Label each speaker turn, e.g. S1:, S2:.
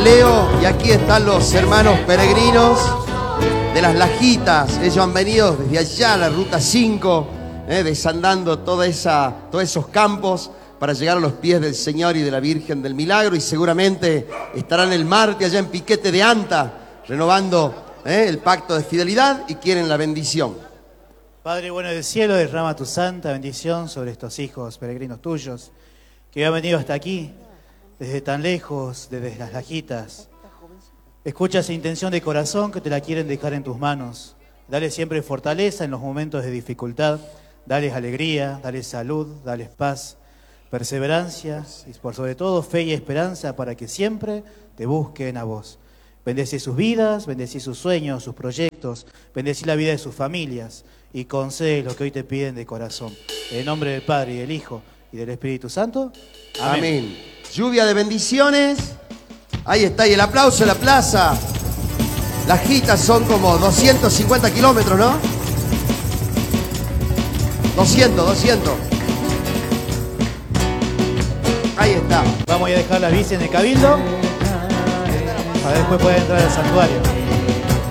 S1: Leo y aquí están los hermanos peregrinos de las Lajitas. Ellos han venido desde allá, la ruta 5, desandando todos esos campos para llegar a los pies del Señor y de la Virgen del Milagro, y seguramente estarán el martes allá en Piquete de Anta renovando el pacto de fidelidad y quieren la bendición.
S2: Padre bueno del cielo, derrama tu santa bendición sobre estos hijos peregrinos tuyos que han venido hasta aquí desde tan lejos, desde las Lajitas. Escucha esa intención de corazón que te la quieren dejar en tus manos. Dale siempre fortaleza en los momentos de dificultad. Dales alegría, dales salud, dales paz, perseverancia y por sobre todo fe y esperanza para que siempre te busquen a vos. Bendecí sus vidas, bendecí sus sueños, sus proyectos, bendecí la vida de sus familias y concede lo que hoy te piden de corazón. En el nombre del Padre y del Hijo y del Espíritu Santo. Amén.
S1: Amén. Lluvia de bendiciones. Ahí está, y el aplauso en la plaza. Lajitas son como 250 kilómetros, ¿no? 200. Ahí está.
S2: Vamos a dejar la bici en el cabildo para después poder entrar al santuario.